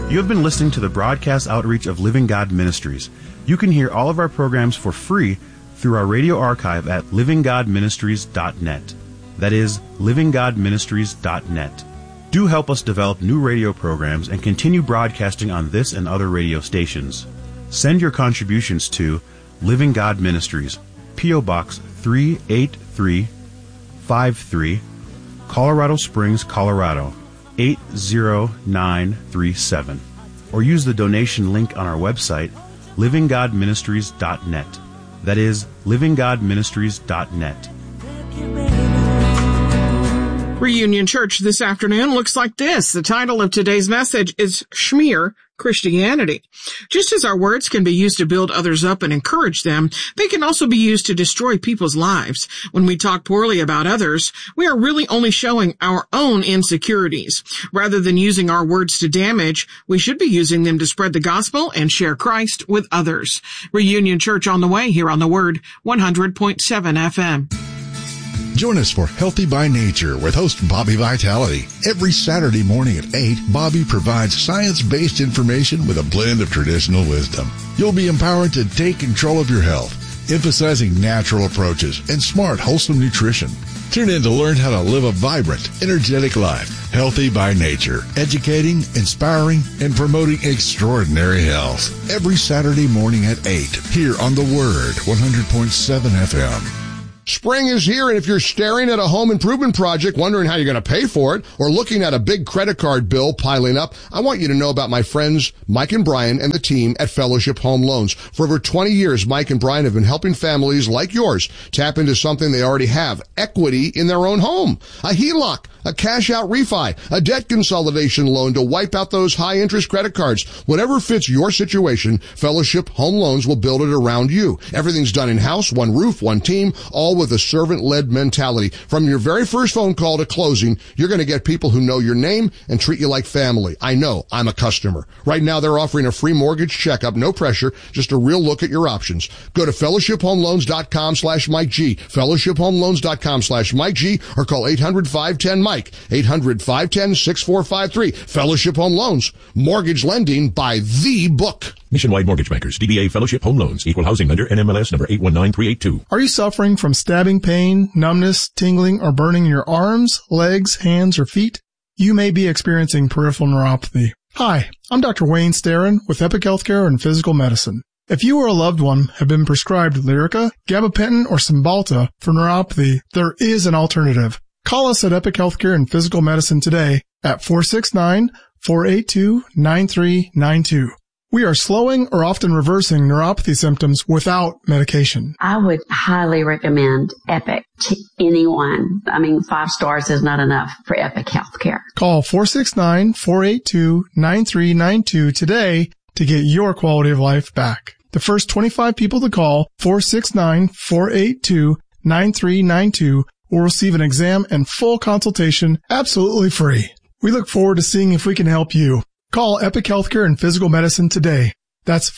You have been listening to the broadcast outreach of Living God Ministries. You can hear all of our programs for free through our radio archive at livinggodministries.net. That is, livinggodministries.net. Do help us develop new radio programs and continue broadcasting on this and other radio stations. Send your contributions to Living God Ministries, P.O. Box 38353, Colorado Springs, Colorado 80937, or use the donation link on our website, livinggodministries.net. That is, livinggodministries.net. Reunion Church this afternoon looks like this. The title of today's message is Schmear Christianity. Just as our words can be used to build others up and encourage them, they can also be used to destroy people's lives. When we talk poorly about others, we are really only showing our own insecurities. Rather than using our words to damage, we should be using them to spread the gospel and share Christ with others. Reunion Church on the way here on the Word 100.7 FM. Join us for Healthy by Nature with host Bobby Vitality. Every Saturday morning at 8, Bobby provides science-based information with a blend of traditional wisdom. You'll be empowered to take control of your health, emphasizing natural approaches and smart, wholesome nutrition. Tune in to learn how to live a vibrant, energetic life. Healthy by Nature, educating, inspiring, and promoting extraordinary health. Every Saturday morning at 8, here on The Word, 100.7 FM. Spring is here, and if you're staring at a home improvement project, wondering how you're going to pay for it, or looking at a big credit card bill piling up, I want you to know about my friends Mike and Brian and the team at Fellowship Home Loans. For over 20 years, Mike and Brian have been helping families like yours tap into something they already have, equity in their own home. A HELOC, a cash-out refi, a debt consolidation loan to wipe out those high-interest credit cards. Whatever fits your situation, Fellowship Home Loans will build it around you. Everything's done in-house, one roof, one team, all with a servant-led mentality. From your very first phone call to closing, you're going to get people who know your name and treat you like family. I know. I'm a customer. Right now, they're offering a free mortgage checkup, no pressure, just a real look at your options. Go to fellowshiphomeloans.com/Mike G, fellowshiphomeloans.com/Mike G, or call 800-510-MIKE, 800-510-6453. Fellowship Home Loans, mortgage lending by the book. Nationwide Mortgage Bankers, DBA Fellowship Home Loans, Equal Housing Lender, NMLS number 819382. Are you suffering from stabbing pain, numbness, tingling, or burning in your arms, legs, hands, or feet? You may be experiencing peripheral neuropathy. Hi, I'm Dr. Wayne Starrin with Epic Healthcare and Physical Medicine. If you or a loved one have been prescribed Lyrica, gabapentin, or Cymbalta for neuropathy, there is an alternative. Call us at Epic Healthcare and Physical Medicine today at 469-482-9392. We are slowing or often reversing neuropathy symptoms without medication. I would highly recommend Epic to anyone. 5 stars is not enough for Epic Healthcare. Call 469-482-9392 today to get your quality of life back. The first 25 people to call 469-482-9392 will receive an exam and full consultation absolutely free. We look forward to seeing if we can help you. Call Epic Healthcare and Physical Medicine today. That's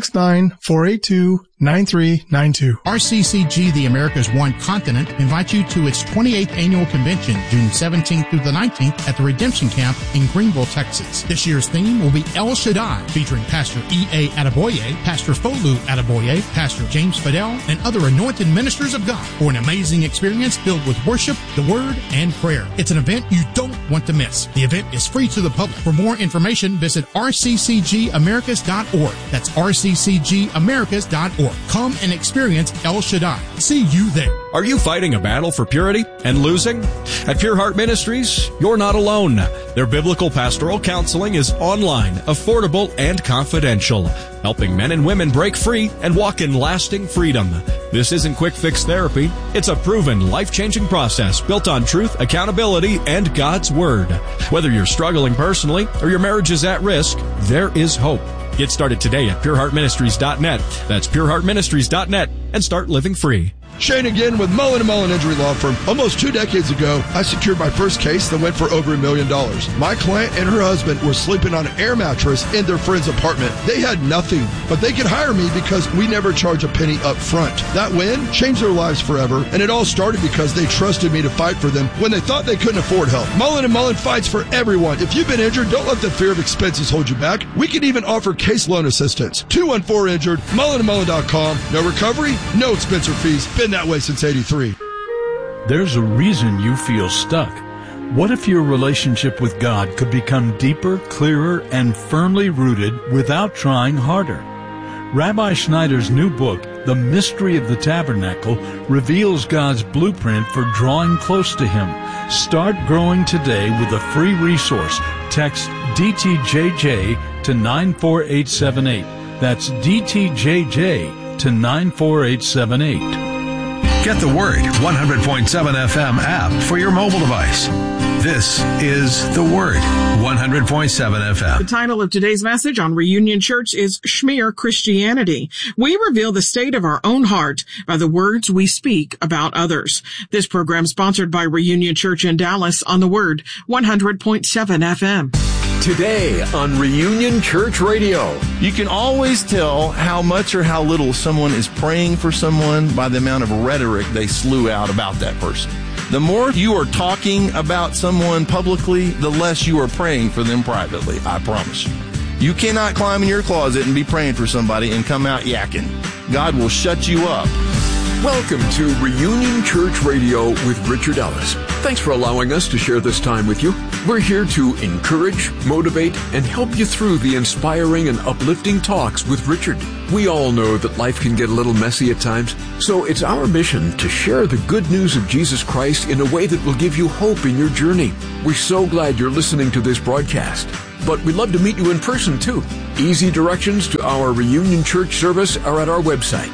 469-482-9392. RCCG, the America's One Continent, invites you to its 28th annual convention, June 17th through the 19th at the Redemption Camp in Greenville, Texas. This year's theme will be El Shaddai, featuring Pastor E.A. Adeboye, Pastor Folu Adeboye, Pastor James Fidel, and other anointed ministers of God for an amazing experience filled with worship, the Word, and prayer. It's an event you don't want to miss. The event is free to the public. For more information, visit rccgamericas.org. That's rccgamericas.org. Come and experience El Shaddai. See you there. Are you fighting a battle for purity and losing? At Pure Heart Ministries, you're not alone. Their biblical pastoral counseling is online, affordable, and confidential, helping men and women break free and walk in lasting freedom. This isn't quick fix therapy. It's a proven, life-changing process built on truth, accountability, and God's Word. Whether you're struggling personally or your marriage is at risk, there is hope. Get started today at pureheartministries.net. That's pureheartministries.net and start living free. Shane again with Mullen & Mullen Injury Law Firm. Almost 2 decades ago, I secured my first case that went for over $1 million. My client and her husband were sleeping on an air mattress in their friend's apartment. They had nothing, but they could hire me because we never charge a penny up front. That win changed their lives forever, and it all started because they trusted me to fight for them when they thought they couldn't afford help. Mullen & Mullen fights for everyone. If you've been injured, don't let the fear of expenses hold you back. We can even offer case loan assistance. 214-INJURED, mullenandmullen.com. No recovery, no expense or fees. Been that way since 83. There's a reason you feel stuck. What if your relationship with God could become deeper, clearer, and firmly rooted without trying harder? Rabbi Schneider's new book, The Mystery of the Tabernacle, reveals God's blueprint for drawing close to Him. Start growing today with a free resource. Text DTJJ to 94878. That's DTJJ to 94878. Get the Word 100.7 FM app for your mobile device. This is The Word 100.7 FM. The title of today's message on Reunion Church is Schmear Christianity. We reveal the state of our own heart by the words we speak about others. This program sponsored by Reunion Church in Dallas on The Word 100.7 FM. Today on Reunion Church Radio. You can always tell how much or how little someone is praying for someone by the amount of rhetoric they slew out about that person. The more you are talking about someone publicly, the less you are praying for them privately, I promise you. You cannot climb in your closet and be praying for somebody and come out yakking. God will shut you up. Welcome to Reunion Church Radio with Richard Ellis. Thanks for allowing us to share this time with you. We're here to encourage, motivate, and help you through the inspiring and uplifting talks with Richard. We all know that life can get a little messy at times, so it's our mission to share the good news of Jesus Christ in a way that will give you hope in your journey. We're so glad you're listening to this broadcast. But we'd love to meet you in person, too. Easy directions to our Reunion Church service are at our website,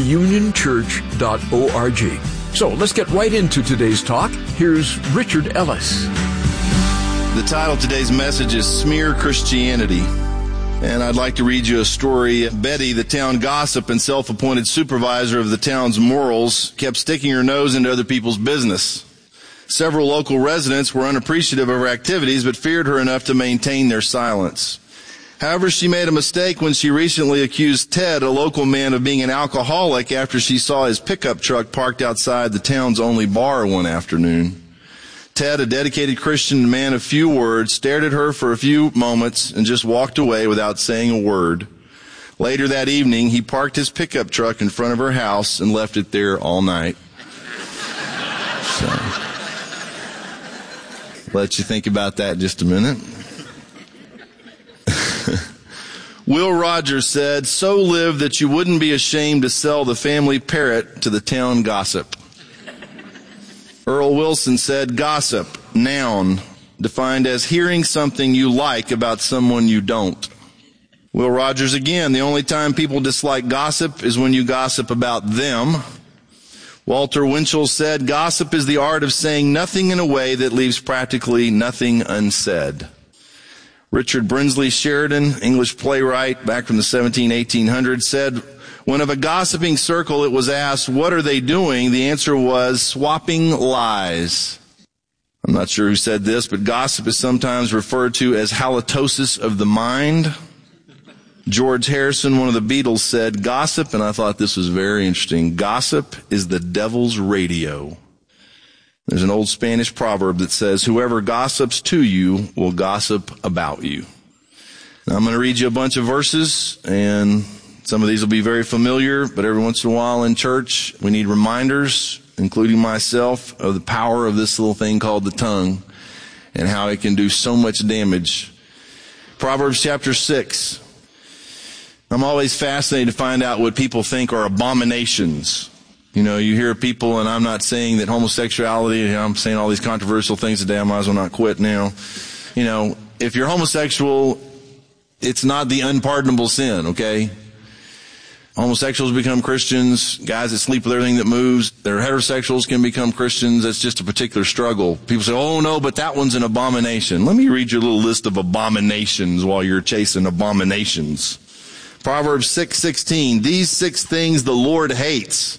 reunionchurch.org. So let's get right into today's talk. Here's Richard Ellis. The title of today's message is Schmear Christianity. And I'd like to read you a story. Betty, the town gossip and self-appointed supervisor of the town's morals, kept sticking her nose into other people's business. Several local residents were unappreciative of her activities, but feared her enough to maintain their silence. However, she made a mistake when she recently accused Ted, a local man, of being an alcoholic after she saw his pickup truck parked outside the town's only bar one afternoon. Ted, a dedicated Christian man of few words, stared at her for a few moments and just walked away without saying a word. Later that evening, he parked his pickup truck in front of her house and left it there all night. So, let you think about that just a minute. Will Rogers said, "So live that you wouldn't be ashamed to sell the family parrot to the town gossip." Earl Wilson said, "Gossip, noun, defined as hearing something you like about someone you don't." Will Rogers again, "The only time people dislike gossip is when you gossip about them." Walter Winchell said, "Gossip is the art of saying nothing in a way that leaves practically nothing unsaid." Richard Brinsley Sheridan, English playwright back from the 1800s, said, when of a gossiping circle it was asked, "What are they doing?" the answer was, "Swapping lies." I'm not sure who said this, but gossip is sometimes referred to as halitosis of the mind. George Harrison, one of the Beatles, said, "Gossip," and I thought this was very interesting, "gossip is the devil's radio." There's an old Spanish proverb that says, "Whoever gossips to you will gossip about you." Now, I'm going to read you a bunch of verses, and some of these will be very familiar, but every once in a while in church, we need reminders, including myself, of the power of this little thing called the tongue and how it can do so much damage. Proverbs chapter 6. I'm always fascinated to find out what people think are abominations. You know, you hear people, and I'm not saying that homosexuality, I'm saying all these controversial things today, I might as well not quit now. You know, if you're homosexual, it's not the unpardonable sin, okay? Homosexuals become Christians. Guys that sleep with everything that moves, they're heterosexuals, can become Christians. That's just a particular struggle. People say, "Oh no, but that one's an abomination." Let me read you a little list of abominations while you're chasing abominations. Proverbs 6:16. "These 6 things the Lord hates.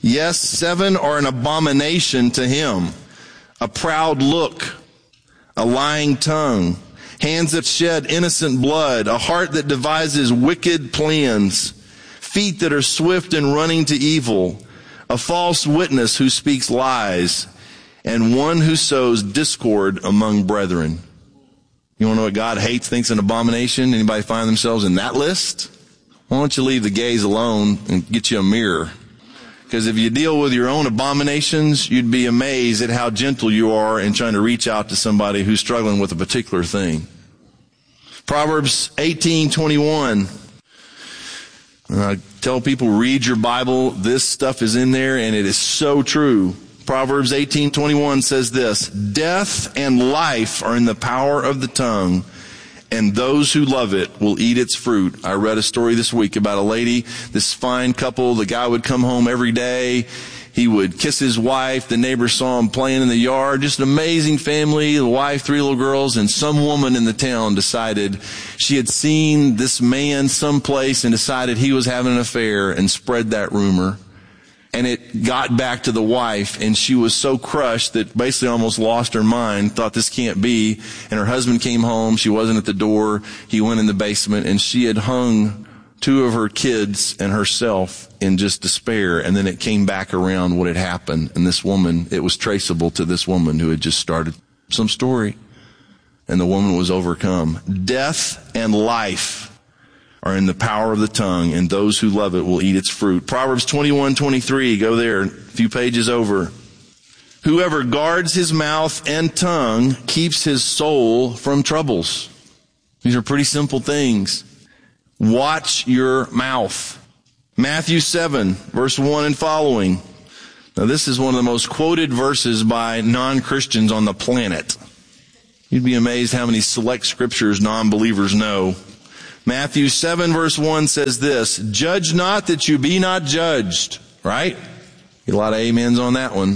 Yes, 7 are an abomination to him. A proud look, a lying tongue, hands that shed innocent blood, a heart that devises wicked plans, feet that are swift in running to evil, a false witness who speaks lies, and one who sows discord among brethren. You want to know what God hates, thinks an abomination? Anybody find themselves in that list? Why don't you leave the gays alone and get you a mirror? Because if you deal with your own abominations, you'd be amazed at how gentle you are in trying to reach out to somebody who's struggling with a particular thing. Proverbs 18:21. I tell people, read your Bible. This stuff is in there, and it is so true. Proverbs 18:21 says this, death and life are in the power of the tongue, and those who love it will eat its fruit. I read a story this week about a lady, this fine couple. The guy would come home every day. He would kiss his wife. The neighbors saw him playing in the yard. Just an amazing family. The wife, 3 little girls, and some woman in the town decided she had seen this man someplace and decided he was having an affair and spread that rumor. And it got back to the wife, and she was so crushed that basically almost lost her mind, thought this can't be. And her husband came home. She wasn't at the door. He went in the basement, and she had hung 2 of her kids and herself in just despair. And then it came back around what had happened. And this woman, it was traceable to this woman who had just started some story. And the woman was overcome. Death and life are in the power of the tongue, and those who love it will eat its fruit. Proverbs 21:23, go there, a few pages over. Whoever guards his mouth and tongue keeps his soul from troubles. These are pretty simple things. Watch your mouth. Matthew 7, verse 1 and following. Now this is one of the most quoted verses by non-Christians on the planet. You'd be amazed how many select scriptures non-believers know. Matthew 7 verse 1 says this, judge not that you be not judged. Right? Get a lot of amens on that one.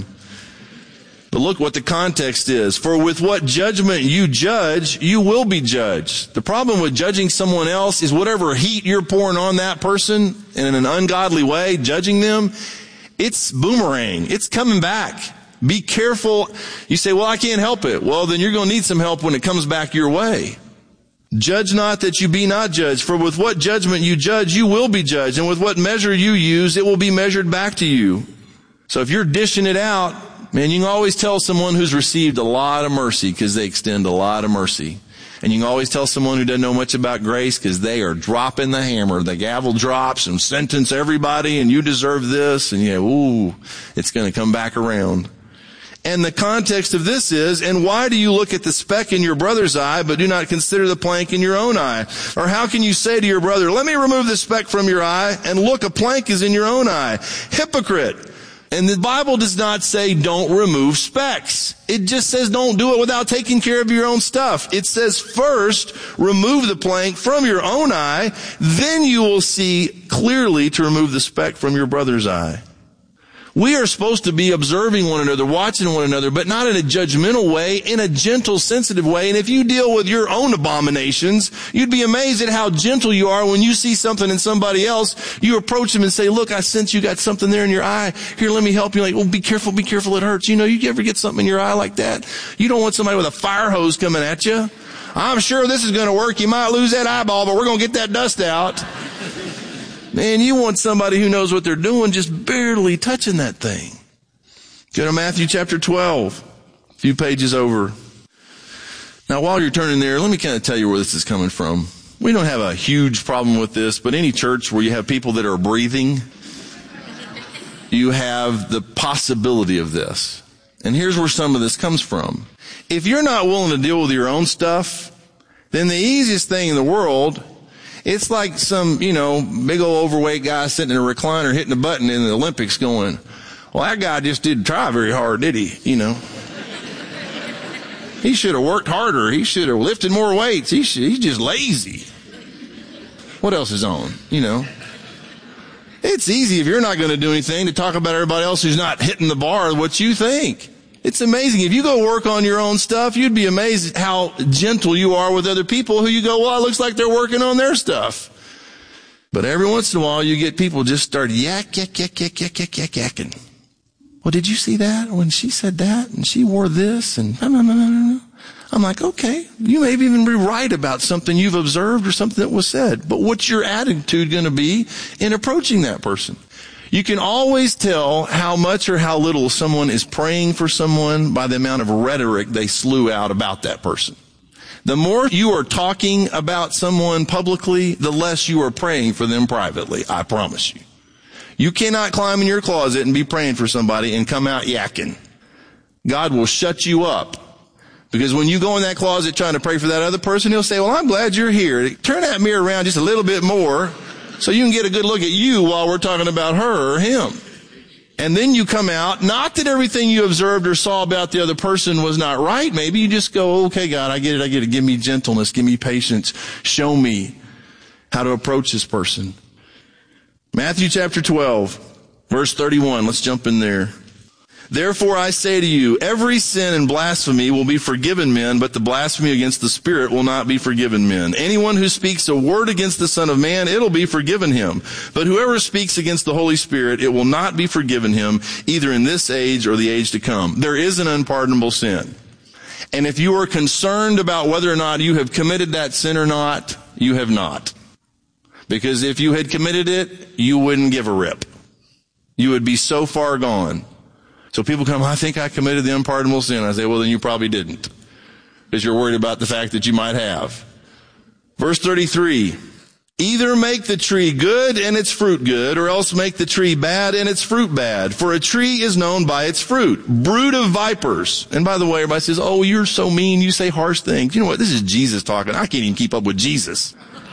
But look what the context is. For with what judgment you judge, you will be judged. The problem with judging someone else is whatever heat you're pouring on that person in an ungodly way, judging them, it's boomerang. It's coming back. Be careful. You say, well, I can't help it. Well, then you're going to need some help when it comes back your way. Judge not that you be not judged, for with what judgment you judge, you will be judged, and with what measure you use, it will be measured back to you. So if you're dishing it out, man, you can always tell someone who's received a lot of mercy because they extend a lot of mercy. And you can always tell someone who doesn't know much about grace because they are dropping the hammer. The gavel drops and sentence everybody, and you deserve this, and it's going to come back around. And the context of this is, and why do you look at the speck in your brother's eye, but do not consider the plank in your own eye? Or how can you say to your brother, let me remove the speck from your eye, and look, a plank is in your own eye? Hypocrite. And the Bible does not say don't remove specks. It just says don't do it without taking care of your own stuff. It says first, remove the plank from your own eye, then you will see clearly to remove the speck from your brother's eye. We are supposed to be observing one another, watching one another, but not in a judgmental way, in a gentle, sensitive way. And if you deal with your own abominations, you'd be amazed at how gentle you are when you see something in somebody else. You approach them and say, look, I sense you got something there in your eye. Here, let me help you. Like, well, be careful, it hurts. You ever get something in your eye like that? You don't want somebody with a fire hose coming at you. I'm sure this is going to work. You might lose that eyeball, but we're going to get that dust out. Man, you want somebody who knows what they're doing, just barely touching that thing. Go to Matthew chapter 12, a few pages over. Now, while you're turning there, let me kind of tell you where this is coming from. We don't have a huge problem with this, but any church where you have people that are breathing, you have the possibility of this. And here's where some of this comes from. If you're not willing to deal with your own stuff, then the easiest thing in the world, it's like some, big old overweight guy sitting in a recliner hitting a button in the Olympics going, well, that guy just didn't try very hard, did he? He should have worked harder. He should have lifted more weights. He's just lazy. What else is on? It's easy if you're not going to do anything to talk about everybody else who's not hitting the bar what you think. It's amazing. If you go work on your own stuff, you'd be amazed at how gentle you are with other people who you go, well, it looks like they're working on their stuff. But every once in a while, you get people just start yakking. Well, did you see that when she said that and she wore this and no. I'm like, okay, you may even be right about something you've observed or something that was said. But what's your attitude going to be in approaching that person? You can always tell how much or how little someone is praying for someone by the amount of rhetoric they slew out about that person. The more you are talking about someone publicly, the less you are praying for them privately. I promise you. You cannot climb in your closet and be praying for somebody and come out yakking. God will shut you up. Because when you go in that closet trying to pray for that other person, he'll say, well, I'm glad you're here. Turn that mirror around just a little bit more so you can get a good look at you while we're talking about her or him. And then you come out, not that everything you observed or saw about the other person was not right. Maybe you just go, okay, God, I get it. Give me gentleness. Give me patience. Show me how to approach this person. Matthew chapter 12, verse 31. Let's jump in there. Therefore I say to you, every sin and blasphemy will be forgiven men, but the blasphemy against the Spirit will not be forgiven men. Anyone who speaks a word against the Son of Man, it'll be forgiven him. But whoever speaks against the Holy Spirit, it will not be forgiven him, either in this age or the age to come. There is an unpardonable sin. And if you are concerned about whether or not you have committed that sin or not, you have not. Because if you had committed it, you wouldn't give a rip. You would be so far gone. So people come, I think I committed the unpardonable sin. I say, well, then you probably didn't. Because you're worried about the fact that you might have. Verse 33, either make the tree good and its fruit good, or else make the tree bad and its fruit bad. For a tree is known by its fruit. Brood of vipers. And by the way, everybody says, oh, you're so mean. You say harsh things. You know what? This is Jesus talking. I can't even keep up with Jesus.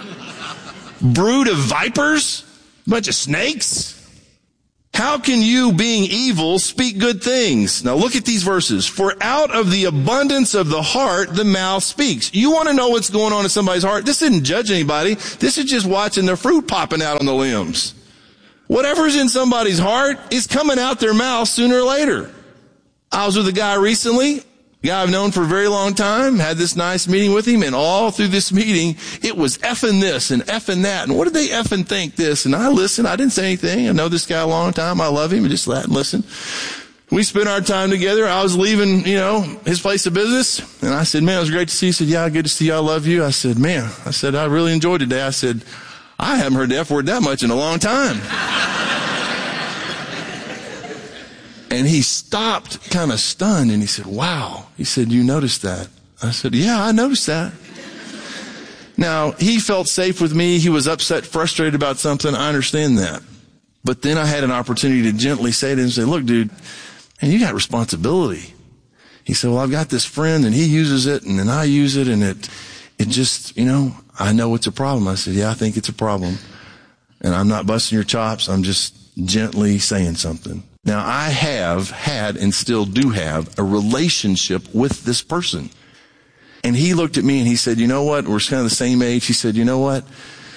Brood of vipers? Bunch of snakes? How can you, being evil, speak good things? Now look at these verses. For out of the abundance of the heart, the mouth speaks. You want to know what's going on in somebody's heart? This isn't judge anybody. This is just watching the fruit popping out on the limbs. Whatever's in somebody's heart is coming out their mouth sooner or later. I was with a guy recently, a guy I've known for a very long time, had this nice meeting with him, and all through this meeting, it was effing this and effing that. And what did they effing think this? And I listened. I didn't say anything. I know this guy a long time. I love him. I just let him listen. We spent our time together. I was leaving, his place of business. And I said, man, it was great to see you. He said, yeah, good to see you. I love you. I said, man, I really enjoyed today. I said, I haven't heard the F word that much in a long time. And he stopped kind of stunned and he said, wow. He said, you noticed that? I said, yeah, I noticed that. Now, he felt safe with me. He was upset, frustrated about something. I understand that. But then I had an opportunity to gently say to him, say, look, dude, and you got responsibility. He said, well, I've got this friend and he uses it and then I use it and it just, I know it's a problem. I said, yeah, I think it's a problem. And I'm not busting your chops. I'm just gently saying something. Now, I have had and still do have a relationship with this person. And he looked at me and he said, you know what? We're kind of the same age. He said, you know what?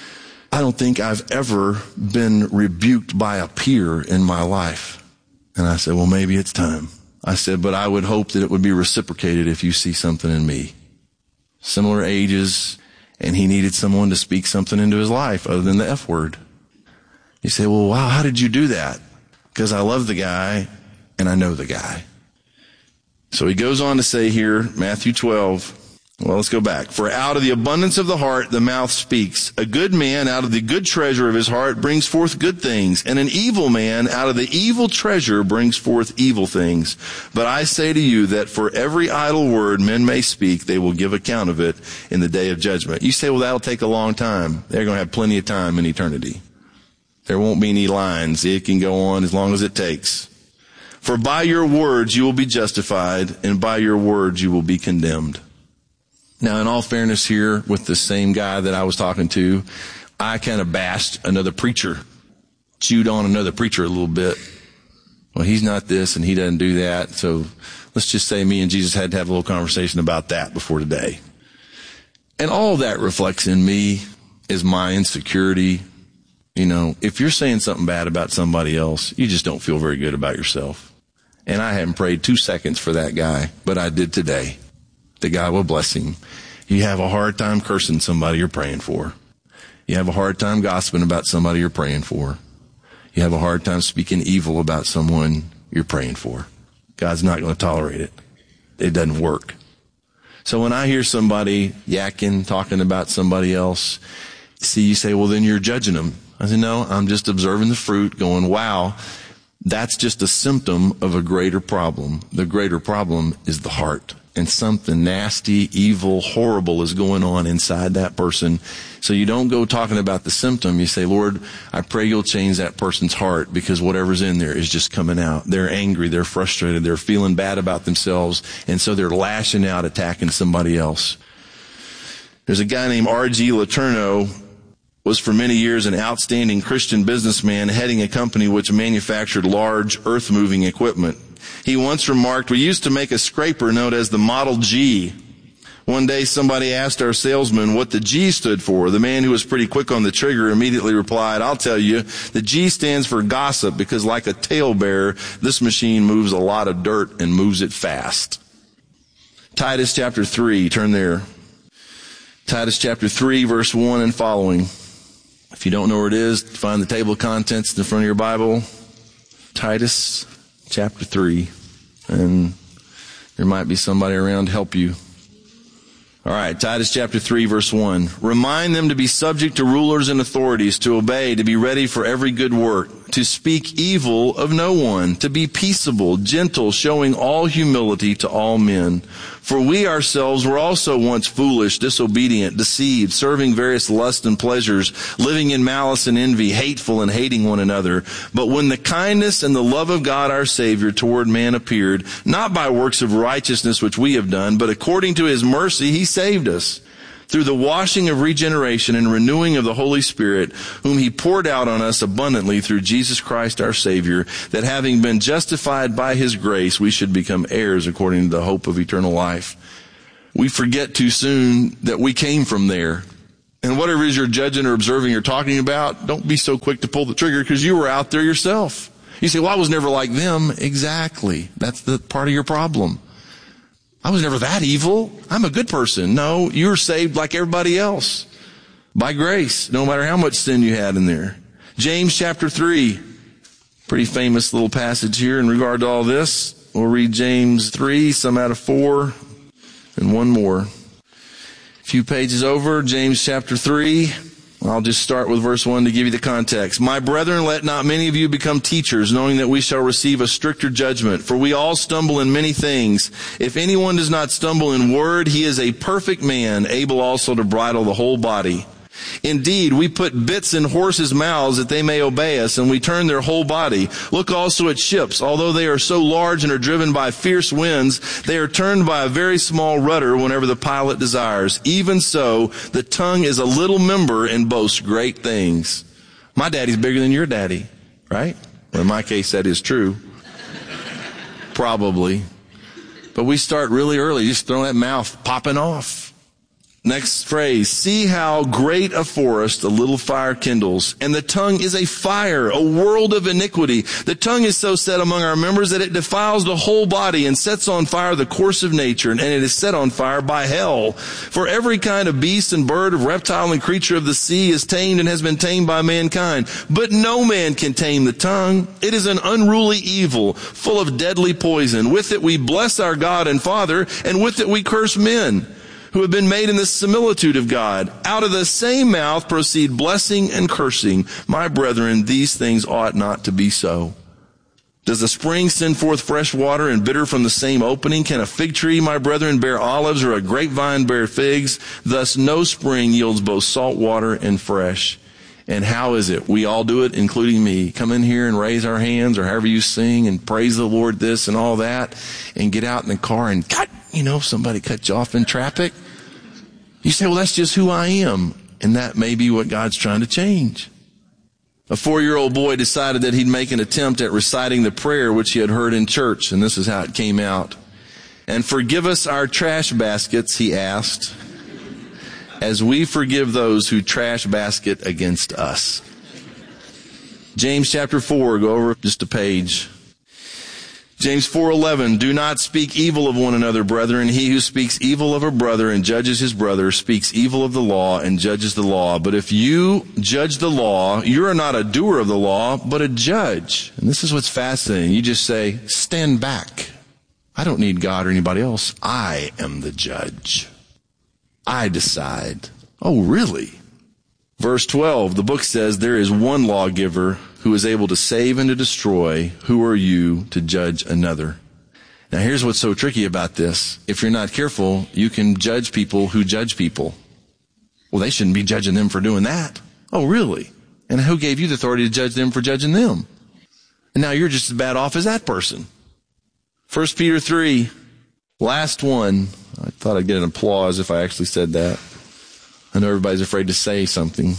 I don't think I've ever been rebuked by a peer in my life. And I said, well, maybe it's time. I said, but I would hope that it would be reciprocated if you see something in me. Similar ages, and he needed someone to speak something into his life other than the F word. You say, well, wow, how did you do that? Because I love the guy and I know the guy. So he goes on to say here, Matthew 12, well, let's go back. For out of the abundance of the heart, the mouth speaks. A good man out of the good treasure of his heart brings forth good things, and an evil man out of the evil treasure brings forth evil things. But I say to you that for every idle word men may speak, they will give account of it in the day of judgment. You say, well, that'll take a long time. They're going to have plenty of time in eternity. There won't be any lines. It can go on as long as it takes. For by your words you will be justified, and by your words you will be condemned. Now, in all fairness here, with the same guy that I was talking to, I kind of bashed another preacher, chewed on another preacher a little bit. Well, he's not this and he doesn't do that. So let's just say me and Jesus had to have a little conversation about that before today. And all that reflects in me is my insecurity. If you're saying something bad about somebody else, you just don't feel very good about yourself. And I haven't prayed 2 seconds for that guy, but I did today. That God will bless him. You have a hard time cursing somebody you're praying for. You have a hard time gossiping about somebody you're praying for. You have a hard time speaking evil about someone you're praying for. God's not going to tolerate it. It doesn't work. So when I hear somebody yakking, talking about somebody else, you say, well, then you're judging them. I say, no, I'm just observing the fruit, going, wow, that's just a symptom of a greater problem. The greater problem is the heart. And something nasty, evil, horrible is going on inside that person. So you don't go talking about the symptom. You say, Lord, I pray you'll change that person's heart, because whatever's in there is just coming out. They're angry. They're frustrated. They're feeling bad about themselves. And so they're lashing out, attacking somebody else. There's a guy named R.G. Letourneau, was for many years an outstanding Christian businessman heading a company which manufactured large earth-moving equipment. He once remarked, we used to make a scraper known as the Model G. One day somebody asked our salesman what the G stood for. The man, who was pretty quick on the trigger, immediately replied, I'll tell you, the G stands for gossip, because like a talebearer, this machine moves a lot of dirt and moves it fast. Titus chapter 3, turn there. Titus chapter 3, verse 1 and following. If you don't know where it is, find the table of contents in the front of your Bible. Titus chapter 3. And there might be somebody around to help you. All right, Titus chapter 3, verse 1. Remind them to be subject to rulers and authorities, to obey, to be ready for every good work, to speak evil of no one, to be peaceable, gentle, showing all humility to all men. For we ourselves were also once foolish, disobedient, deceived, serving various lusts and pleasures, living in malice and envy, hateful and hating one another. But when the kindness and the love of God our Savior toward man appeared, not by works of righteousness which we have done, but according to his mercy he saved us, through the washing of regeneration and renewing of the Holy Spirit, whom he poured out on us abundantly through Jesus Christ our Savior, that having been justified by his grace, we should become heirs according to the hope of eternal life. We forget too soon that we came from there. And whatever it is you're judging or observing or talking about, don't be so quick to pull the trigger, because you were out there yourself. You say, well, I was never like them. Exactly. That's the part of your problem. I was never that evil. I'm a good person. No, you're saved like everybody else. By grace, no matter how much sin you had in there. James chapter 3. Pretty famous little passage here in regard to all this. We'll read James 3, some out of 4, and one more. A few pages over, James chapter 3. I'll just start with verse 1 to give you the context. My brethren, let not many of you become teachers, knowing that we shall receive a stricter judgment. For we all stumble in many things. If anyone does not stumble in word, he is a perfect man, able also to bridle the whole body. Indeed, we put bits in horses' mouths that they may obey us, and we turn their whole body. Look also at ships. Although they are so large and are driven by fierce winds, they are turned by a very small rudder whenever the pilot desires. Even so, the tongue is a little member and boasts great things. My daddy's bigger than your daddy, right? Well, in my case, that is true. Probably. But we start really early, just throwing that mouth popping off. Next phrase, see how great a forest a little fire kindles. And the tongue is a fire, a world of iniquity. The tongue is so set among our members that it defiles the whole body and sets on fire the course of nature, and it is set on fire by hell. For every kind of beast and bird, of reptile and creature of the sea is tamed and has been tamed by mankind. But no man can tame the tongue. It is an unruly evil, full of deadly poison. With it we bless our God and Father, and with it we curse men, who have been made in the similitude of God. Out of the same mouth proceed blessing and cursing. My brethren, these things ought not to be so. Does the spring send forth fresh water and bitter from the same opening? Can a fig tree, my brethren, bear olives, or a grapevine bear figs? Thus no spring yields both salt water and fresh. And how is it? We all do it, including me. Come in here and raise our hands, or however you sing, and praise the Lord this and all that, and get out in the car and cut. Somebody cut you off in traffic. You say, well, that's just who I am. And that may be what God's trying to change. A 4-year-old boy decided that he'd make an attempt at reciting the prayer which he had heard in church. And this is how it came out. And forgive us our trash baskets, he asked, as we forgive those who trash basket against us. James chapter 4, go over just a page. James 4:11, do not speak evil of one another, brethren. He who speaks evil of a brother and judges his brother speaks evil of the law and judges the law. But if you judge the law, you are not a doer of the law, but a judge. And this is what's fascinating. You just say, stand back. I don't need God or anybody else. I am the judge. I decide. Oh, really? Verse 12, the book says, there is one lawgiver who is able to save and to destroy. Who are you to judge another? Now here's what's so tricky about this. If you're not careful, you can judge people who judge people. Well, they shouldn't be judging them for doing that. Oh, really? And who gave you the authority to judge them for judging them? And now you're just as bad off as that person. 1 Peter 3, last one. I thought I'd get an applause if I actually said that. I know everybody's afraid to say something.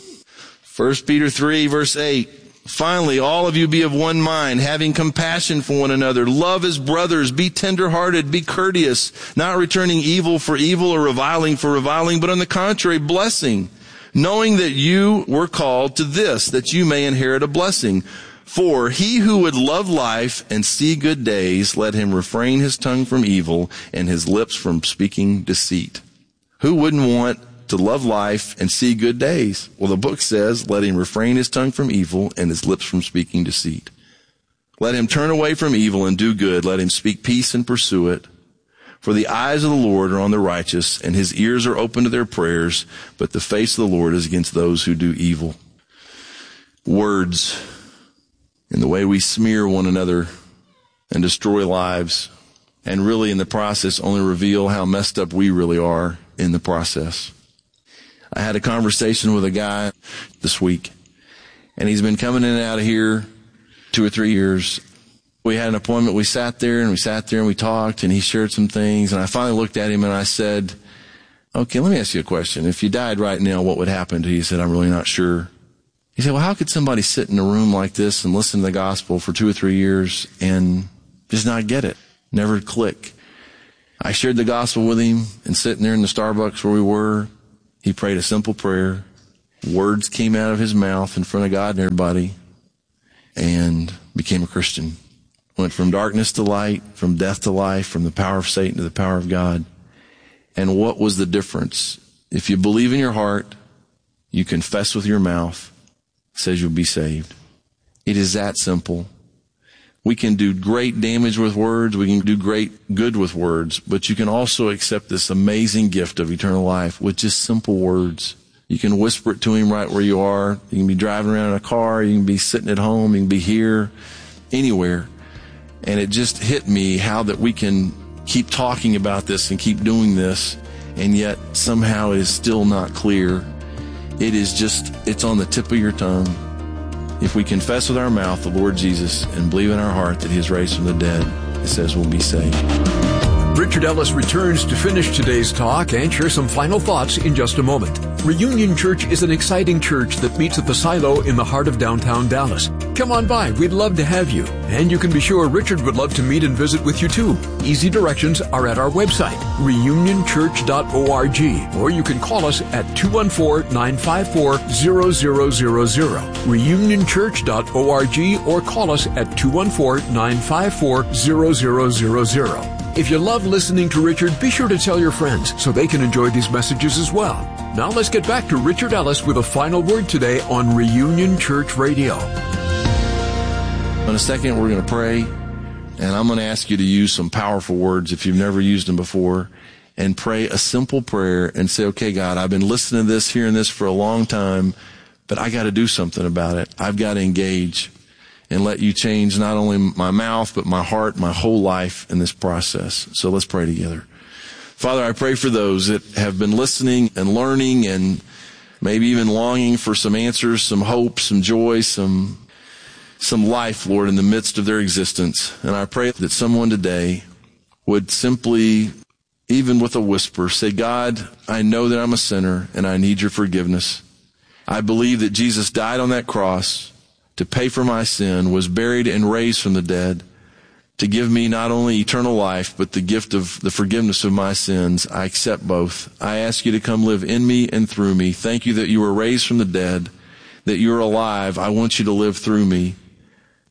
1 Peter 3, verse 8. Finally, all of you be of one mind, having compassion for one another. Love as brothers. Be tender-hearted. Be courteous, not returning evil for evil or reviling for reviling, but on the contrary, blessing, knowing that you were called to this, that you may inherit a blessing. For he who would love life and see good days, let him refrain his tongue from evil and his lips from speaking deceit. Who wouldn't want to love life and see good days? Well, the book says, let him refrain his tongue from evil and his lips from speaking deceit. Let him turn away from evil and do good. Let him speak peace and pursue it. For the eyes of the Lord are on the righteous, and his ears are open to their prayers, but the face of the Lord is against those who do evil. Words, and the way we smear one another and destroy lives, and really in the process only reveal how messed up we really are in the process. I had a conversation with a guy this week, and he's been coming in and out of here 2 or 3 years. We had an appointment. We sat there and we talked, and he shared some things, and I finally looked at him and I said, okay, let me ask you a question. If you died right now, what would happen to you? He said, I'm really not sure. He said, well, how could somebody sit in a room like this and listen to the gospel for 2 or 3 years and just not get it? Never click. I shared the gospel with him, and sitting there in the Starbucks where we were, he prayed a simple prayer. Words came out of his mouth in front of God and everybody, and became a Christian. Went from darkness to light, from death to life, from the power of Satan to the power of God. And what was the difference? If you believe in your heart, you confess with your mouth, it says you'll be saved. It is that simple. We can do great damage with words. We can do great good with words. But you can also accept this amazing gift of eternal life with just simple words. You can whisper it to him right where you are. You can be driving around in a car. You can be sitting at home. You can be here, anywhere. And it just hit me how that we can keep talking about this and keep doing this, and yet somehow it is still not clear. It's on the tip of your tongue. If we confess with our mouth the Lord Jesus and believe in our heart that he is raised from the dead, it says we'll be saved. Richard Ellis returns to finish today's talk and share some final thoughts in just a moment. Reunion Church is an exciting church that meets at the Silo in the heart of downtown Dallas. Come on by. We'd love to have you. And you can be sure Richard would love to meet and visit with you too. Easy directions are at our website, reunionchurch.org, or you can call us at 214-954-0000, reunionchurch.org, or call us at 214-954-0000. If you love listening to Richard, be sure to tell your friends so they can enjoy these messages as well. Now let's get back to Richard Ellis with a final word today on Reunion Church Radio. In a second, we're going to pray, and I'm going to ask you to use some powerful words if you've never used them before, and pray a simple prayer and say, okay, God, I've been listening to this, hearing this for a long time, but I got to do something about it. I've got to engage and let you change not only my mouth, but my heart, my whole life in this process. So let's pray together. Father, I pray for those that have been listening and learning and maybe even longing for some answers, some hope, some joy, some life, Lord, in the midst of their existence. And I pray that someone today would simply, even with a whisper, say, God, I know that I'm a sinner and I need your forgiveness. I believe that Jesus died on that cross to pay for my sin, was buried and raised from the dead, to give me not only eternal life, but the gift of the forgiveness of my sins. I accept both. I ask you to come live in me and through me. Thank you that you were raised from the dead, that you're alive. I want you to live through me.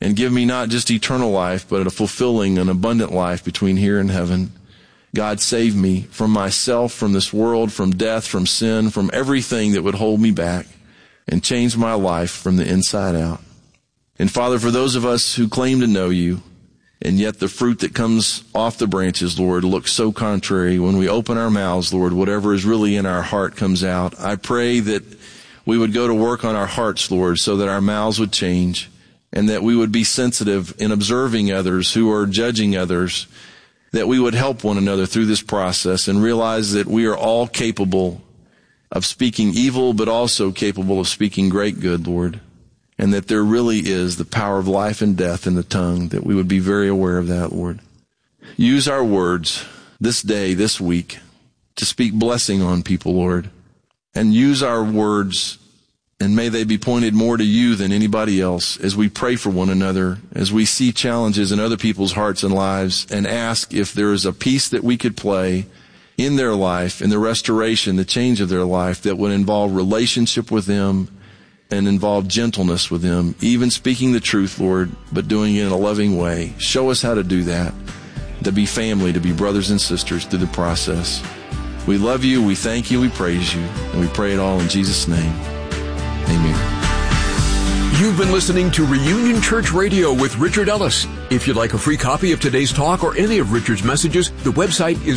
and give me not just eternal life, but a fulfilling and abundant life between here and heaven. God, save me from myself, from this world, from death, from sin, from everything that would hold me back, and change my life from the inside out. And Father, for those of us who claim to know you, and yet the fruit that comes off the branches, Lord, looks so contrary. When we open our mouths, Lord, whatever is really in our heart comes out. I pray that we would go to work on our hearts, Lord, so that our mouths would change, and that we would be sensitive in observing others who are judging others, that we would help one another through this process and realize that we are all capable of speaking evil, but also capable of speaking great good, Lord, and that there really is the power of life and death in the tongue, that we would be very aware of that, Lord. Use our words this day, this week, to speak blessing on people, Lord, and use our words, and may they be pointed more to you than anybody else as we pray for one another, as we see challenges in other people's hearts and lives, and ask if there is a piece that we could play in their life, in the restoration, the change of their life, that would involve relationship with them and involve gentleness with them, even speaking the truth, Lord, but doing it in a loving way. Show us how to do that, to be family, to be brothers and sisters through the process. We love you, we thank you, we praise you, and we pray it all in Jesus' name. Amen. You've been listening to Reunion Church Radio with Richard Ellis. If you'd like a free copy of today's talk or any of Richard's messages, the website is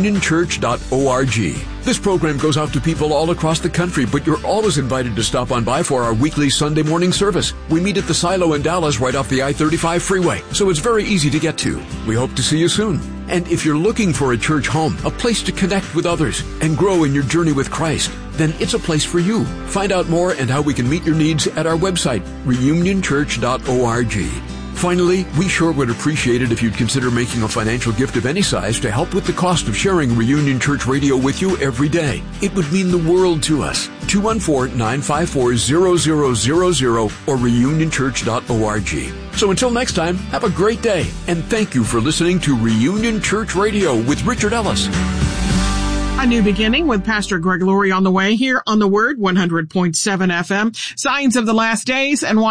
reunionchurch.org. This program goes out to people all across the country, but you're always invited to stop on by for our weekly Sunday morning service. We meet at the Silo in Dallas right off the I-35 freeway, so it's very easy to get to. We hope to see you soon. And if you're looking for a church home, a place to connect with others and grow in your journey with Christ, then it's a place for you. Find out more and how we can meet your needs at our website, reunionchurch.org. Finally, we sure would appreciate it if you'd consider making a financial gift of any size to help with the cost of sharing Reunion Church Radio with you every day. It would mean the world to us. 214-954-0000 or reunionchurch.org. So until next time, have a great day, and thank you for listening to Reunion Church Radio with Richard Ellis. A new beginning with Pastor Greg Laurie on the way here on the Word 100.7 FM. Signs of the Last Days and why